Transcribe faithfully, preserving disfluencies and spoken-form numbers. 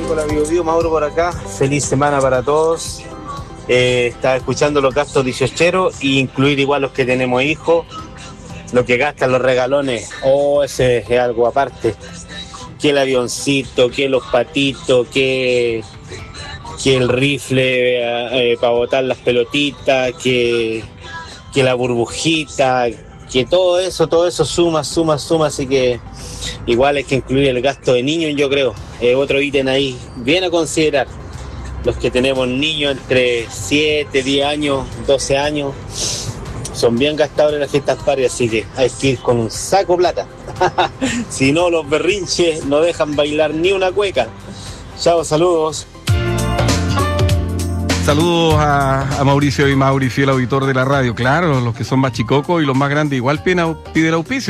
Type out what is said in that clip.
Hola, Bio Bio, Mauro por acá. Feliz semana para todos. Eh, estaba escuchando los gastos dieciocheros e incluir igual los que tenemos hijos, lo que gastan los regalones. Oh, ese es algo aparte. Que el avioncito, que los patitos, que, que el rifle eh, para botar las pelotitas, que, que la burbujita, que todo eso, todo eso suma, suma, suma. Así que igual hay que incluir el gasto de niños, yo creo. Eh, otro ítem ahí, bien a considerar. Los que tenemos niños entre siete, diez años, doce años, son bien gastadores en las fiestas patrias, así que hay que ir con un saco plata. Si no, los berrinches no dejan bailar ni una cueca. Chao, saludos. Saludos a, a Mauricio y Mauri, fiel auditor de la radio. Claro, los que son más chicocos y los más grandes igual piden, au- piden auspicio.